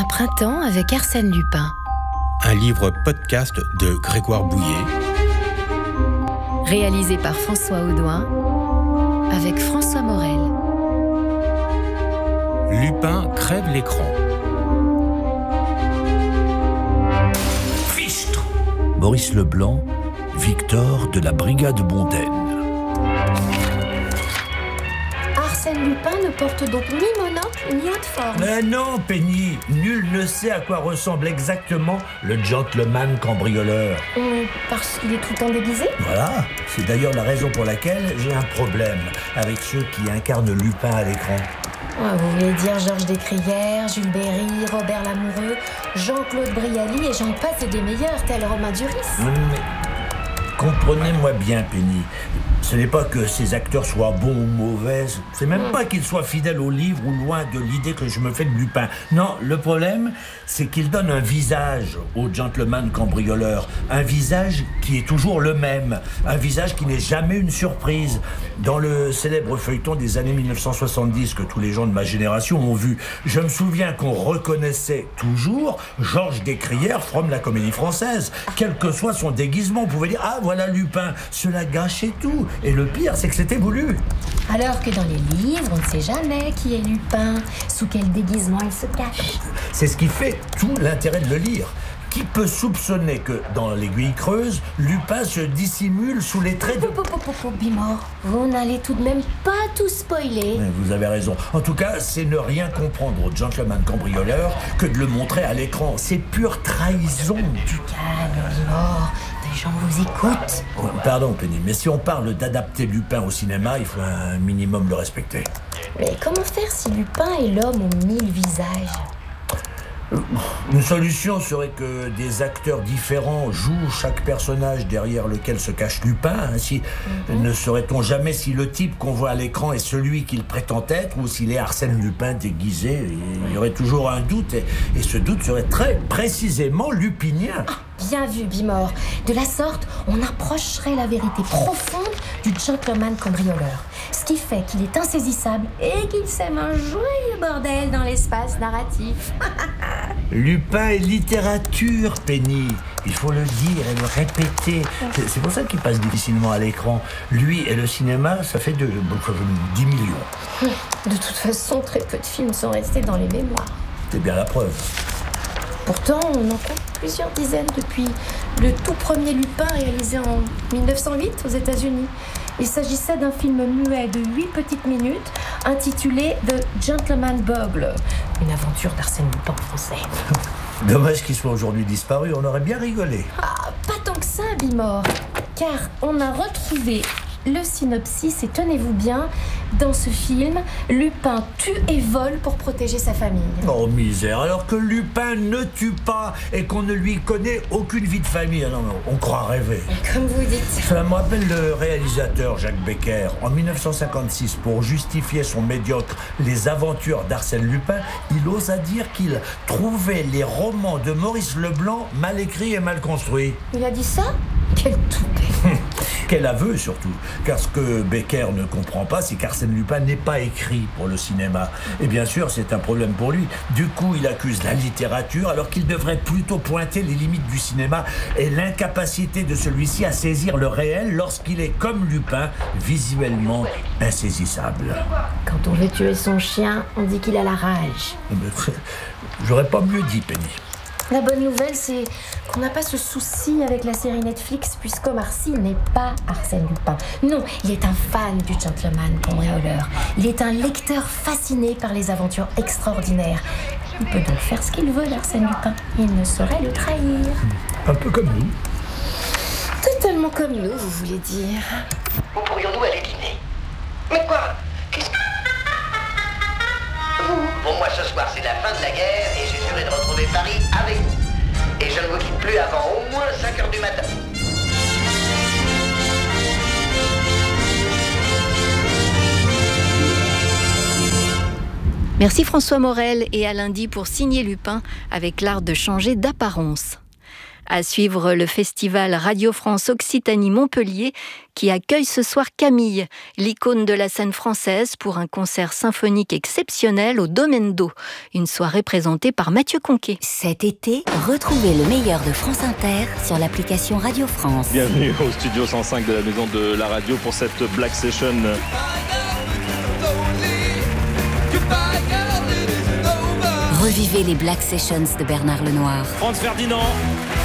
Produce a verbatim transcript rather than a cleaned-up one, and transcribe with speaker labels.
Speaker 1: printemps avec Arsène Lupin.
Speaker 2: Un livre podcast de Grégoire Bouillet.
Speaker 1: Réalisé par François Audouin avec François Morel.
Speaker 2: Lupin crève l'écran.
Speaker 3: Fichtre. Maurice Leblanc, Victor de la brigade mondaine.
Speaker 4: Arsène Lupin ne porte donc ni monocle ni haute forme.
Speaker 3: Mais non, Penny, nul ne sait à quoi ressemble exactement le gentleman cambrioleur.
Speaker 4: Hum, parce qu'il est tout le temps déguisé.
Speaker 3: Voilà, c'est d'ailleurs la raison pour laquelle j'ai un problème avec ceux qui incarnent Lupin à l'écran.
Speaker 4: Ah, vous voulez dire Georges Descrières, Jules Berry, Robert Lamoureux, Jean-Claude Brialy et j'en passe et des meilleurs, tel Romain Duris.
Speaker 3: Mais comprenez-moi bien, Penny. Ce n'est pas que ces acteurs soient bons ou mauvais, c'est même mmh. pas qu'ils soient fidèles au livre ou loin de l'idée que je me fais de Lupin. Non, le problème, c'est qu'ils donnent un visage au gentleman cambrioleur. Un visage qui est toujours le même. Un visage qui n'est jamais une surprise. Dans le célèbre feuilleton des années mille neuf cent soixante-dix que tous les gens de ma génération ont vu, je me souviens qu'on reconnaissait toujours Georges Descrières from la Comédie Française. Quel que soit son déguisement, on pouvait dire « Ah, voilà Lupin !» Cela gâchait tout. Et le pire, c'est que c'était voulu.
Speaker 4: Alors que dans les livres, on ne sait jamais qui est Lupin, sous quel déguisement il se cache.
Speaker 3: C'est ce qui fait tout l'intérêt de le lire. Qui peut soupçonner que, dans l'Aiguille creuse, Lupin se dissimule sous les traits de...
Speaker 4: Bimor, vous n'allez tout de même pas tout spoiler.
Speaker 3: Mais vous avez raison. En tout cas, c'est ne rien comprendre au gentleman cambrioleur que de le montrer à l'écran. C'est pure trahison.
Speaker 4: Du calme, Bimor. Les gens vous écoutent.
Speaker 3: Oh, pardon, Penny, mais si on parle d'adapter Lupin au cinéma, il faut un minimum le respecter.
Speaker 4: Mais comment faire si Lupin est l'homme aux mille visages ?
Speaker 3: Une solution serait que des acteurs différents jouent chaque personnage derrière lequel se cache Lupin. Ainsi, mm-hmm. ne saurait-on jamais si le type qu'on voit à l'écran est celui qu'il prétend être ou s'il est Arsène Lupin déguisé. Il y aurait toujours un doute et, et ce doute serait très précisément lupinien.
Speaker 4: Ah, bien vu, Bimor. De la sorte, on approcherait la vérité profonde du gentleman cambrioleur. Ce qui fait qu'il est insaisissable et qu'il sème un joyeux bordel dans l'espace narratif.
Speaker 3: Lupin est littérature, Penny. Il faut le dire et le répéter. C'est, c'est pour ça qu'il passe difficilement à l'écran. Lui et le cinéma, ça fait de, de, de dix millions.
Speaker 4: De toute façon, très peu de films sont restés dans les mémoires.
Speaker 3: C'est bien la preuve.
Speaker 4: Pourtant, on en compte plusieurs dizaines depuis le tout premier Lupin réalisé en mille neuf cent huit aux États-Unis. Il s'agissait d'un film muet de huit petites minutes intitulé The Gentleman Burglar, une aventure d'Arsène Lupin en français.
Speaker 3: Dommage qu'il soit aujourd'hui disparu, on aurait bien rigolé.
Speaker 4: Ah, pas tant que ça, Bimor, car on a retrouvé le synopsis, et tenez-vous bien, dans ce film, Lupin tue et vole pour protéger sa famille.
Speaker 3: Oh misère, alors que Lupin ne tue pas et qu'on ne lui connaît aucune vie de famille. Non, non, on croit rêver.
Speaker 4: Comme vous dites.
Speaker 3: Ça me rappelle le réalisateur Jacques Becker. En mille neuf cent cinquante-six, pour justifier son médiocre Les aventures d'Arsène Lupin, il osa dire qu'il trouvait les romans de Maurice Leblanc mal écrits et mal construits.
Speaker 4: Il a dit ça ? Quel toupet.
Speaker 3: Quel aveu surtout, car ce que Becker ne comprend pas, c'est qu'Arsène Lupin n'est pas écrit pour le cinéma. Et bien sûr, c'est un problème pour lui. Du coup, il accuse la littérature, alors qu'il devrait plutôt pointer les limites du cinéma et l'incapacité de celui-ci à saisir le réel lorsqu'il est, comme Lupin, visuellement insaisissable.
Speaker 4: Quand on veut tuer son chien, on dit qu'il a la rage.
Speaker 3: J'aurais pas mieux dit, Penny.
Speaker 4: La bonne nouvelle, c'est qu'on n'a pas ce souci avec la série Netflix, puisqu'Omar Sy n'est pas Arsène Lupin. Non, il est un fan du gentleman cambrioleur. Il est un lecteur fasciné par les aventures extraordinaires. Il peut donc faire ce qu'il veut d'Arsène Lupin. Il ne saurait le trahir.
Speaker 3: Un peu comme nous.
Speaker 4: Totalement comme nous, vous voulez dire.
Speaker 5: Où pourrions-nous aller dîner? Mais quoi? Qu'est-ce que... Pour moi, ce soir, c'est la fin de la guerre et j'ai juré de retrouver Paris avec vous. Et je ne vous quitte plus avant au moins cinq heures du matin.
Speaker 1: Merci François Morel et à lundi pour signer Lupin avec l'art de changer d'apparence. À suivre le festival Radio France Occitanie Montpellier qui accueille ce soir Camille, l'icône de la scène française, pour un concert symphonique exceptionnel au Domaine d'Eau. Une soirée présentée par Mathieu Conquet.
Speaker 6: Cet été, retrouvez le meilleur de France Inter sur l'application Radio France.
Speaker 7: Bienvenue au studio cent cinq de la Maison de la Radio pour cette Black Session.
Speaker 6: Revivez les Black Sessions de Bernard Lenoir.
Speaker 7: Franz Ferdinand.